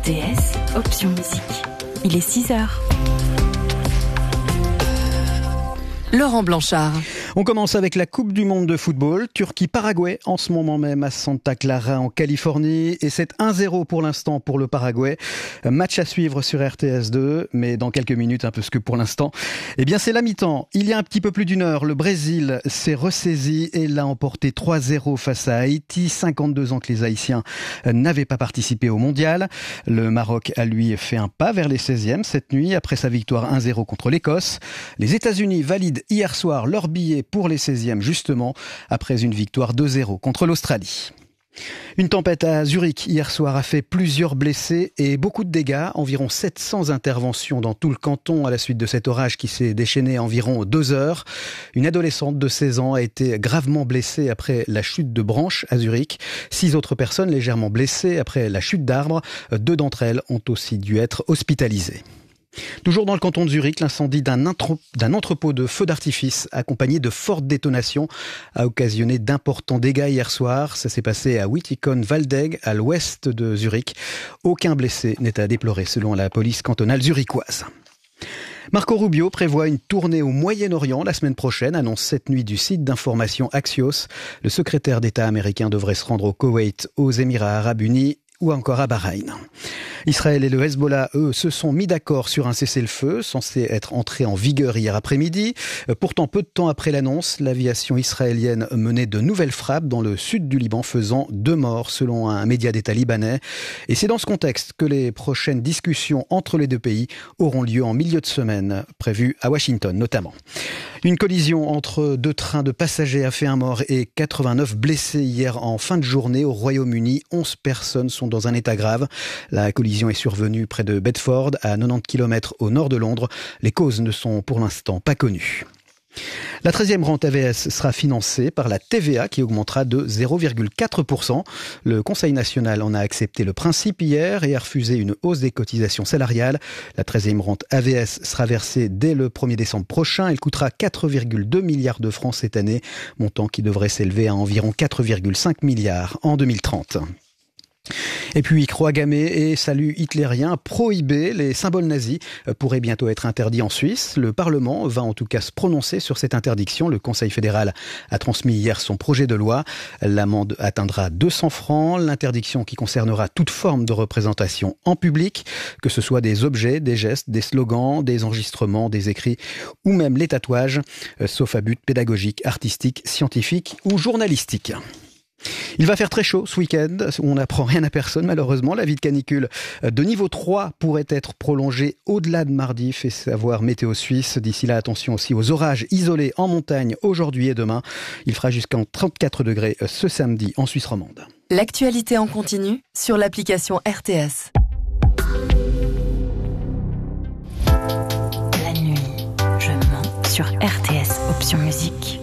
RTS, option musique. Il est 6h. Laurent Blanchard. On commence avec la Coupe du Monde de football. Turquie-Paraguay en ce moment même à Santa Clara en Californie. Et c'est 1-0 pour l'instant pour le Paraguay. Match à suivre sur RTS2. Mais dans quelques minutes, parce que pour l'instant, c'est la mi-temps. Il y a un petit peu plus d'une heure, le Brésil s'est ressaisi et l'a emporté 3-0 face à Haïti. 52 ans que les Haïtiens n'avaient pas participé au mondial. Le Maroc a lui fait un pas vers les 16e cette nuit après sa victoire 1-0 contre l'Écosse. Les États-Unis valident hier soir leur billet pour les 16e justement après une victoire 2-0 contre l'Australie. Une tempête à Zurich hier soir a fait plusieurs blessés et beaucoup de dégâts, environ 700 interventions dans tout le canton à la suite de cet orage qui s'est déchaîné environ 2 heures. Une adolescente de 16 ans a été gravement blessée après la chute de branches à Zurich. 6 autres personnes légèrement blessées après la chute d'arbres. 2 d'entre elles ont aussi dû être hospitalisées. Toujours dans le canton de Zurich, l'incendie d'un entrepôt de feux d'artifice accompagné de fortes détonations a occasionné d'importants dégâts hier soir. Ça s'est passé à Wittikon-Waldeck, à l'ouest de Zurich. Aucun blessé n'est à déplorer selon la police cantonale zurichoise. Marco Rubio prévoit une tournée au Moyen-Orient la semaine prochaine, annonce cette nuit du site d'information Axios. Le secrétaire d'État américain devrait se rendre au Koweït, aux Émirats arabes unis ou encore à Bahreïn. Israël et le Hezbollah, eux, se sont mis d'accord sur un cessez-le-feu censé être entré en vigueur hier après-midi. Pourtant, peu de temps après l'annonce, l'aviation israélienne menait de nouvelles frappes dans le sud du Liban, faisant 2 morts selon un média d'État libanais. Et c'est dans ce contexte que les prochaines discussions entre les deux pays auront lieu en milieu de semaine, prévues à Washington notamment. Une collision entre 2 trains de passagers a fait 1 mort et 89 blessés hier en fin de journée au Royaume-Uni. 11 personnes sont dans un état grave. La collision est survenue près de Bedford, à 90 km au nord de Londres. Les causes ne sont pour l'instant pas connues. La 13e rente AVS sera financée par la TVA qui augmentera de 0,4%. Le Conseil national en a accepté le principe hier et a refusé une hausse des cotisations salariales. La 13e rente AVS sera versée dès le 1er décembre prochain. Elle coûtera 4,2 milliards de francs cette année, montant qui devrait s'élever à environ 4,5 milliards en 2030. Et puis, croix gammée et salut hitlérien prohibés, les symboles nazis pourraient bientôt être interdits en Suisse. Le Parlement va en tout cas se prononcer sur cette interdiction. Le Conseil fédéral a transmis hier son projet de loi. L'amende atteindra 200 francs. L'interdiction qui concernera toute forme de représentation en public, que ce soit des objets, des gestes, des slogans, des enregistrements, des écrits ou même les tatouages, sauf à but pédagogique, artistique, scientifique ou journalistique. Il va faire très chaud ce week-end, on n'apprend rien à personne malheureusement. L'avis de canicule de niveau 3 pourrait être prolongé au-delà de mardi, fait savoir Météo Suisse. D'ici là, attention aussi aux orages isolés en montagne aujourd'hui et demain. Il fera jusqu'en 34 degrés ce samedi en Suisse romande. L'actualité en continu sur l'application RTS. La nuit, je mens sur RTS, option musique.